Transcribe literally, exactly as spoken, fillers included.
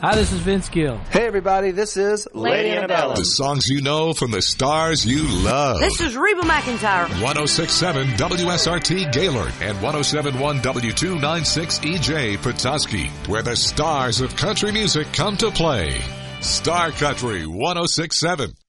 Hi, this is Vince Gill. Hey, everybody, this is Lady Antebellum. The songs you know from the stars you love. This is Reba McEntire. one oh six point seven W S R T Gaylord and one oh seven point one W two ninety-six E J Petoskey, where the stars of country music come to play. Star Country one oh six point seven.